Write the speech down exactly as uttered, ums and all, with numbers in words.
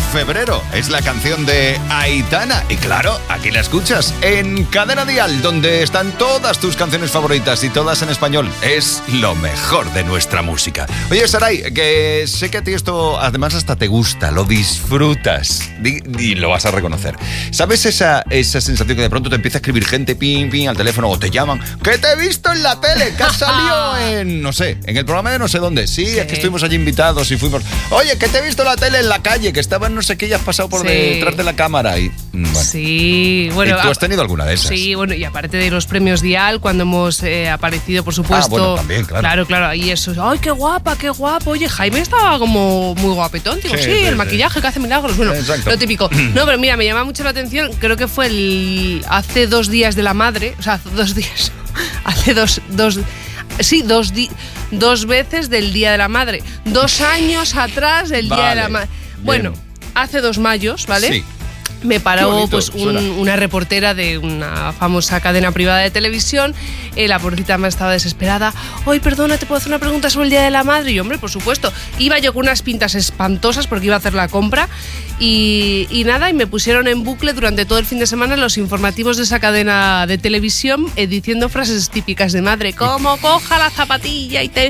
febrero. Es la canción de Aitana. Y claro, aquí la escuchas en Cadena Dial, donde están todas tus canciones favoritas y todas en español. Es lo mejor de nuestra música. Oye, Saray, que sé que a ti esto además hasta te gusta, lo disfrutas y, y lo vas a reconocer. ¿Sabes esa, esa sensación que de pronto te empieza a escribir gente ping, ping al teléfono o te llaman? ¿Qué te he visto en la tele? ¿Qué has salido en, no sé, en el programa de no sé dónde? Sí, sí, es que estuvimos allí invitados y fuimos... Oye, ¿qué te he visto en la tele en la calle? Que estaba en no sé qué y has pasado por sí. detrás de la cámara. Y, bueno. Sí, bueno... ¿Y tú has tenido alguna de esas? Sí, bueno, y aparte de los premios Dial, cuando hemos eh, aparecido, por supuesto... Ah, bueno, también, claro. Claro, claro, y eso... ¡Ay, qué guapa, qué guapo! Oye, Jaime estaba como muy guapetón. Digo, sí, sí, sí el sí. maquillaje que hace milagros. Bueno, exacto. Lo típico. No, pero mira, me llama mucho la atención. Creo que fue el... hace dos días de la madre. O sea, hace dos días... hace dos... dos Sí, dos, di- dos veces del Día de la Madre. Dos años atrás del vale, Día de la Madre. Bueno, bien. Hace dos mayos, ¿vale? Sí. Me paró pues un, una reportera de una famosa cadena privada de televisión. Eh, la pobrecita me estaba desesperada. Oye, perdona, ¿te puedo hacer una pregunta sobre el Día de la Madre? Y hombre, por supuesto. Iba yo con unas pintas espantosas porque iba a hacer la compra. Y, y nada, y me pusieron en bucle durante todo el fin de semana los informativos de esa cadena de televisión eh, diciendo frases típicas de madre, como coja la zapatilla y te...